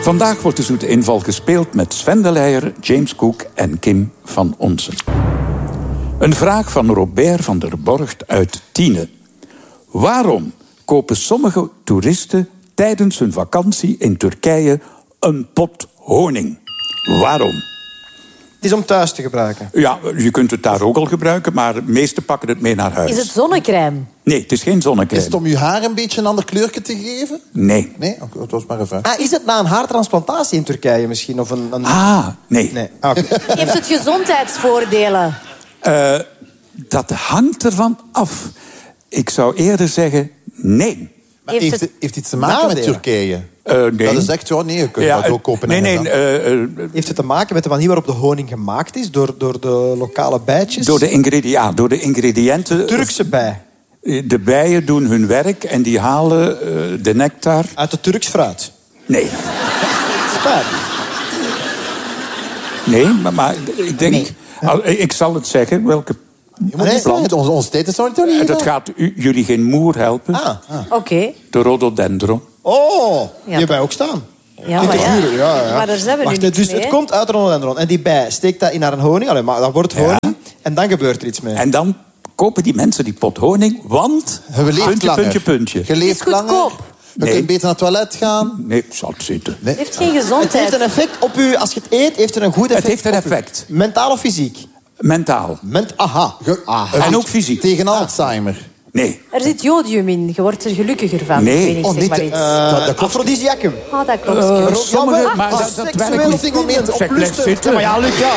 Vandaag wordt de zoete inval gespeeld met Sven de Leijer, James Cook en Kim van Onsen. Een vraag van Robert van der Borgt uit Tiene. Waarom kopen sommige toeristen tijdens hun vakantie in Turkije een pot honing? Waarom? Het is om thuis te gebruiken. Ja, je kunt het daar ook al gebruiken, maar de meesten pakken het mee naar huis. Is het zonnecrème? Nee, het is geen zonnecrème. Is het om je haar een beetje een ander kleurtje te geven? Nee. Nee? Het was maar even. Is het na een haartransplantatie in Turkije misschien? Of een... Nee. Nee. Okay. Heeft het gezondheidsvoordelen? Dat hangt ervan af. Ik zou eerder zeggen nee. Maar heeft iets te maken met Turkije? Nee. Dat is echt zo, nee, je kunt dat ook kopen. Heeft het te maken met de manier waarop de honing gemaakt is? Door de lokale bijtjes? Door de ingrediënten. Turkse bij? De bijen doen hun werk en die halen de nectar... Uit de Turks fruit? Nee. Spijtig. Nee, maar ik denk... Nee. Ik zal het zeggen, welke... Je moet niet plant. Ons tijd is nog niet. Dat gaat jullie geen moer helpen. Oké. De rhododendron. Oh, die hebben wij ook staan. Ja, maar ja. Maar daar zijn we nu Wacht, niks dus mee, het komt uit de rhododendron. En die bij steekt dat in haar honing. Allee, maar dat wordt honing. En dan gebeurt er iets mee. En dan kopen die mensen die pot honing, want... Puntje. Je leeft langer. Je kunt beter naar het toilet gaan. Nee, ik zal het zitten. Het heeft geen gezondheid. Het heeft een effect op u. Als je het eet, heeft het een goed effect. Het heeft een effect. Mentaal of fysiek? Mentaal. En ook fysiek. Tegen Alzheimer? Nee. Er zit jodium in. Je wordt er gelukkiger van. Nee. Afrodisiacum. Dat klopt. Sommige, maar dat werkt niet. Zeg, blijf zitten. Maar ja, Luc, ja.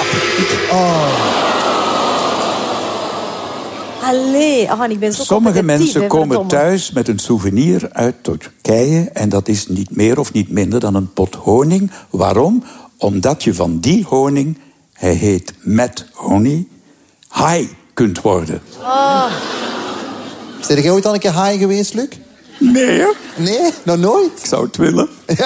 Allee, en ik ben zo sommige mensen komen verdomme. thuis met een souvenir uit Turkije. En dat is niet meer of niet minder dan een pot honing. Waarom? Omdat je van die honing, hij heet met honing, high kunt worden. Zijn jij ooit al een keer high geweest, Luc? Nee, hè? Nee? Nog nooit? Ik zou het willen.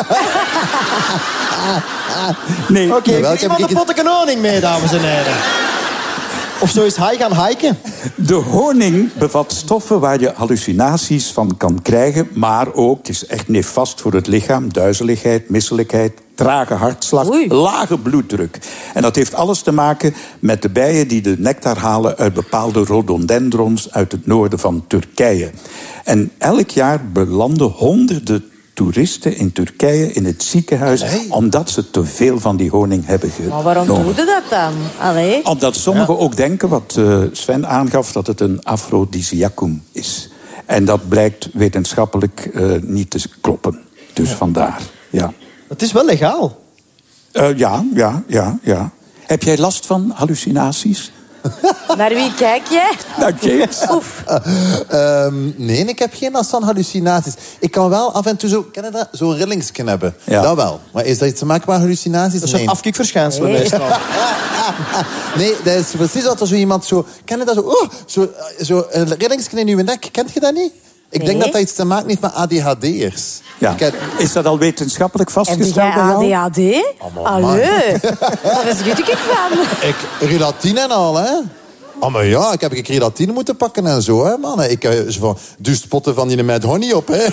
Nee. Oké, ik iemand een potten honing mee, dames en heren. Of zo is hij gaan hiken. De honing bevat stoffen waar je hallucinaties van kan krijgen. Maar ook, het is echt nefast voor het lichaam. Duizeligheid, misselijkheid, trage hartslag, lage bloeddruk. En dat heeft alles te maken met de bijen die de nectar halen uit bepaalde rhododendrons uit het noorden van Turkije. En elk jaar belanden honderden toeristen in Turkije in het ziekenhuis omdat ze te veel van die honing hebben genomen. Maar waarom doen ze dat dan? Allee. Omdat sommigen ook denken, wat Sven aangaf, dat het een afrodisiacum is. En dat blijkt wetenschappelijk niet te kloppen. Dus vandaar, ja. Het is wel legaal. Ja. Heb jij last van hallucinaties? Naar wie kijk jij? Naar James. Nee, ik heb geen last van hallucinaties. Ik kan wel af en toe zo'n rillingsje hebben. Ja. Dat wel. Maar is dat iets te maken met hallucinaties? Dat is een afkikverschijnsel meestal. Nee, dat is precies dat er zo iemand zo... Ken je dat zo? Zo een rillingsje in je nek. Kent je dat niet? Ik denk dat iets te maken heeft met ADHD'ers. Ja. Is dat al wetenschappelijk vastgesteld bij jou? Heb jij ADHD? Allee, daar schud ik van. Relatine en al, hè? Maar ja, ik heb relatine moeten pakken en zo, hè, man. Dus spotten van die met honey op, hè.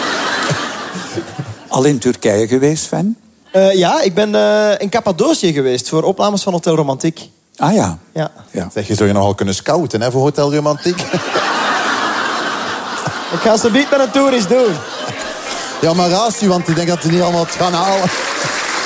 Al in Turkije geweest, Sven? Ja, ik ben in Cappadocië geweest voor opnames van Hotel Romantiek. Ah ja. Zeg, je zou je nogal kunnen scouten, hè, voor Hotel Romantiek. Ik ga ze niet met een toerist doen. Ja, maar raast u, want ik denk dat hij niet allemaal het gaan halen.